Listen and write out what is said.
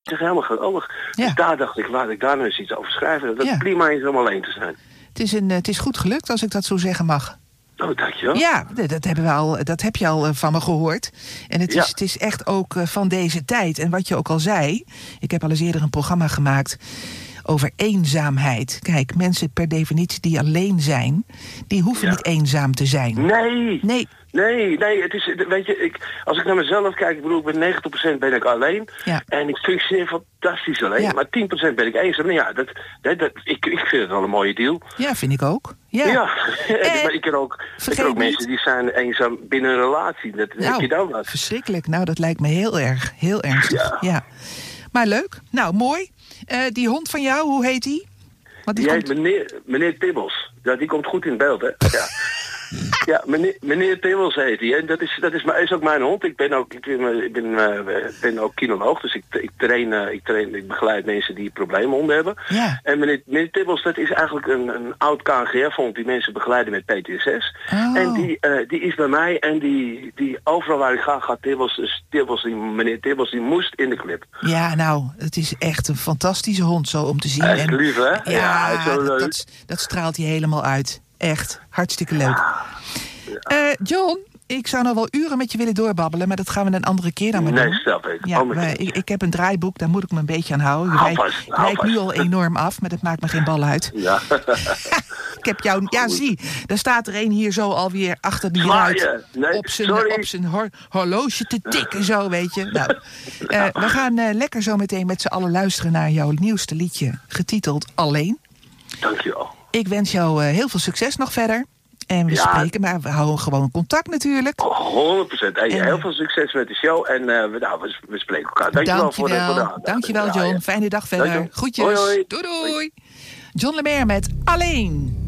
Het is helemaal geweldig. Ja. Dus daar dacht ik, laat ik daar nou eens iets over schrijven. Dat het prima is om alleen te zijn. Het is goed gelukt, als ik dat zo zeggen mag. Oh, dankjewel. Ja, dat heb je al van me gehoord. En het is echt ook van deze tijd. En wat je ook al zei, ik heb al eens eerder een programma gemaakt over eenzaamheid. Kijk, mensen per definitie die alleen zijn, die hoeven niet eenzaam te zijn. Nee, het is, weet je, als ik naar mezelf kijk, ik bedoel, ik ben 90% ben ik alleen. Ja. En ik functioneer fantastisch alleen. Ja. Maar 10% ben ik eenzaam. Nou ja, ik vind het wel een mooie deal. Ja, vind ik ook. Ja. Maar ik ken ook mensen die zijn eenzaam binnen een relatie. Heb je dan wat? Verschrikkelijk. Nou, dat lijkt me heel ernstig. Ja. Maar leuk. Nou, mooi. Die hond van jou, hoe heet die? Die heet meneer Tibbels. Ja, die komt goed in beeld, hè? Ja. Ja, meneer Tibbels heet hij. En dat is ook mijn hond. Ik ben ook kinoloog, dus ik begeleid mensen die problemhonden hebben. Ja. En meneer Tibbels, dat is eigenlijk een oud KNGF-hond die mensen begeleiden met PTSS. Oh. En die is bij mij en die overal waar ik ga, gaat Tibbels. Dus meneer Tibbels, die moest in de clip. Ja, nou, het is echt een fantastische hond zo om te zien. Hij is lief, hè? Ja, zo leuk. Dat straalt hij helemaal uit. Echt, hartstikke leuk. John, ik zou nog wel uren met je willen doorbabbelen, maar dat gaan we een andere keer dan maar doen. Nee, snap ik. Ja, ik heb een draaiboek, daar moet ik me een beetje aan houden. Ik rijd nu al enorm af, maar dat maakt me geen bal uit. Ja. Ik heb jou... Ja, zie, daar staat er een hier zo alweer achter die ruit op zijn horloge te tikken, zo, weet je. Nou, we gaan lekker zo meteen met z'n allen luisteren naar jouw nieuwste liedje, getiteld Alleen. Dankjewel. Ik wens jou heel veel succes nog verder. En we spreken, maar we houden gewoon contact natuurlijk. 100%. Heel veel succes met de show. En we spreken elkaar. Dankjewel voor de aandacht. Dankjewel, John. Fijne dag verder. Groetjes. Hoi. Doei. John Lemaire met Alleen.